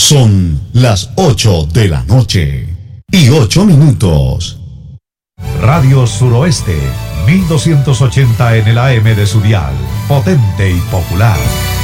Son las 8 de la noche y 8 minutos. Radio Suroeste, 1280 en el AM de su dial, potente y popular.